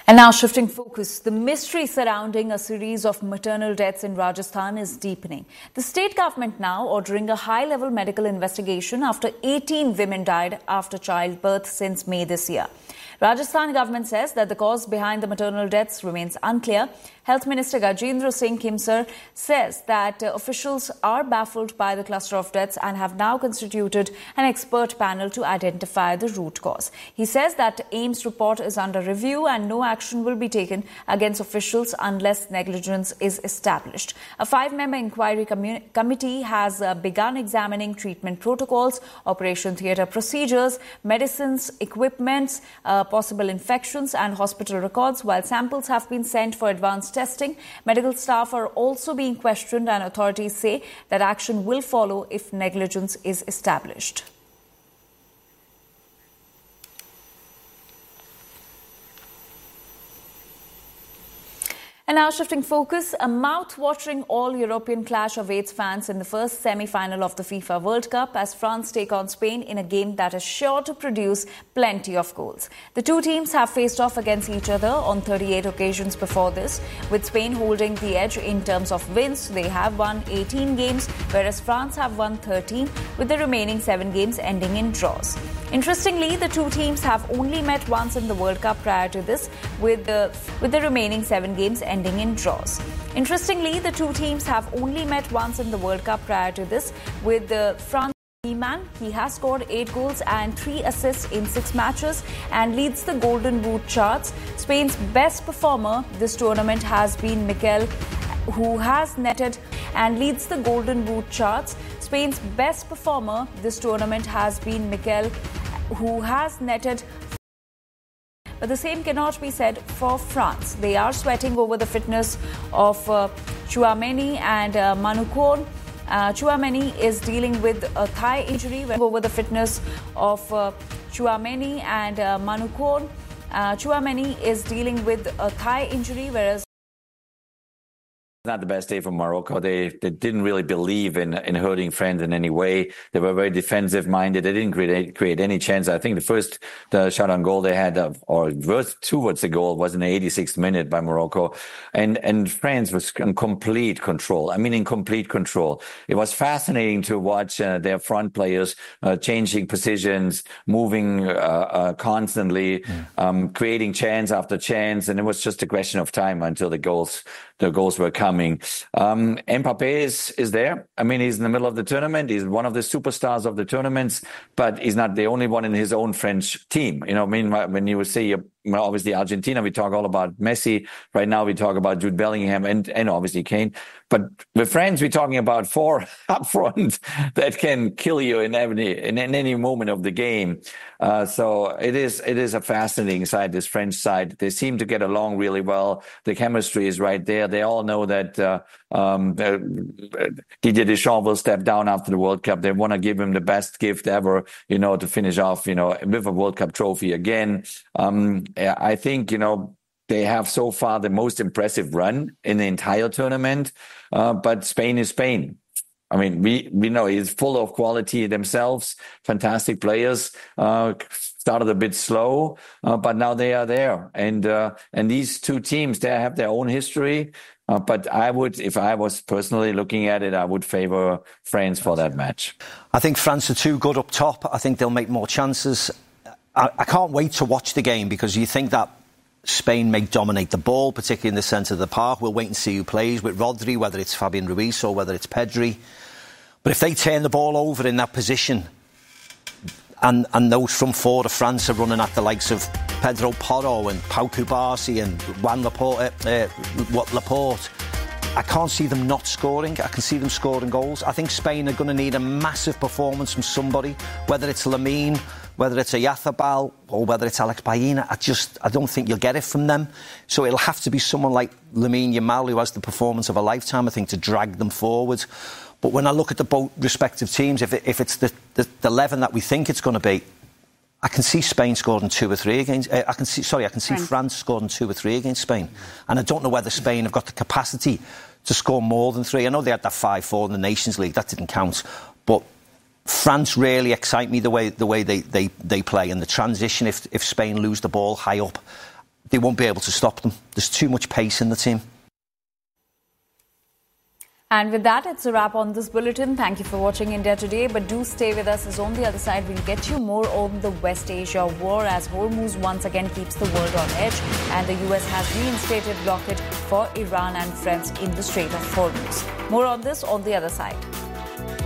And now shifting focus, the mystery surrounding a series of maternal deaths in Rajasthan is deepening. The state government now ordering a high-level medical investigation after 18 women died after childbirth since May this year. Rajasthan government says that the cause behind the maternal deaths remains unclear. Health Minister Gajendra Singh Khimsar says that officials are baffled by the cluster of deaths and have now constituted an expert panel to identify the root cause. He says that AIIMS report is under review and no action will be taken against officials unless negligence is established. A 5-member inquiry committee has begun examining treatment protocols, operation theatre procedures, medicines, equipments, possible infections and hospital records. While samples have been sent for advanced testing, medical staff are also being questioned and authorities say that action will follow if negligence is established. And now shifting focus, a mouth-watering all-European clash awaits fans in the first semi-final of the FIFA World Cup as France take on Spain in a game that is sure to produce plenty of goals. The two teams have faced off against each other on 38 occasions before this, with Spain holding the edge in terms of wins. They have won 18 games, whereas France have won 13, with the remaining 7 games ending in draws. Interestingly, the two teams have only met once in the World Cup prior to this, with the remaining 7 games ending in draws. Interestingly, the two teams have only met once in the World Cup prior to this, with the France man. He has scored 8 goals and 3 assists in 6 matches and leads the Golden Boot charts. Spain's best performer this tournament has been Mikel, who has netted and leads the Golden Boot charts. Spain's best performer this tournament has been Mikel, who has netted. But the same cannot be said for France. They are sweating over the fitness of Tchouaméni and Manu Kone. Tchouaméni is dealing with a thigh injury. Over the fitness of Tchouaméni and Manu Kone. Tchouaméni is dealing with a thigh injury, whereas not the best day for Morocco. They didn't really believe in hurting France in any way. They were very defensive minded. They didn't create any chance. I think the shot on goal they had, or towards the goal, was in the 86th minute by Morocco. And France was in complete control. I mean, in complete control. It was fascinating to watch their front players changing positions, moving constantly, creating chance after chance. And it was just a question of time until the goals were coming. Mbappé is there. I mean, he's in the middle of the tournament. He's one of the superstars of the tournaments, but he's not the only one in his own French team. You know, I mean, when you say, obviously Argentina, we talk all about Messi. Right now we talk about Jude Bellingham and obviously Kane. But with France, we're talking about 4 up front that can kill you in any moment of the game. So it is a fascinating side, this French side. They seem to get along really well. The chemistry is right there. They all know that Didier Deschamps will step down after the World Cup. They want to give him the best gift ever, to finish off, with a World Cup trophy again. I think, they have so far the most impressive run in the entire tournament. But Spain is Spain. I mean, we know it's full of quality themselves, fantastic players. Started a bit slow, but now they are there. And these two teams, they have their own history. But I would, if I was personally looking at it, I would favour France for that match. I think France are too good up top. I think they'll make more chances. I can't wait to watch the game because you think that Spain may dominate the ball, particularly in the centre of the park. We'll wait and see who plays with Rodri, whether it's Fabian Ruiz or whether it's Pedri. But if they turn the ball over in that position and those front 4 of France are running at the likes of Pedro Porro and Pau Cubarsí and Juan Laporte, I can't see them not scoring. I can see them scoring goals. I think Spain are going to need a massive performance from somebody, whether it's Lamine, whether it's Oyarzabal or whether it's Alex Baena. I don't think you'll get it from them. So it'll have to be someone like Lamine Yamal, who has the performance of a lifetime, I think, to drag them forward. But when I look at the both respective teams, if it's the 11 that we think it's going to be, I can see Spain scoring 2 or 3 against. I can see France scoring 2 or 3 against Spain, and I don't know whether Spain have got the capacity to score more than 3. I know they had that 5-4 in the Nations League, that didn't count, but France really excite me the way they play, and the transition. If Spain lose the ball high up, they won't be able to stop them. There's too much pace in the team. And with that, it's a wrap on this bulletin. Thank you for watching India Today. But do stay with us, as on the other side, we'll get you more on the West Asia war as Hormuz once again keeps the world on edge. And the US has reinstated blockade for Iran and friends in the Strait of Hormuz. More on this on the other side.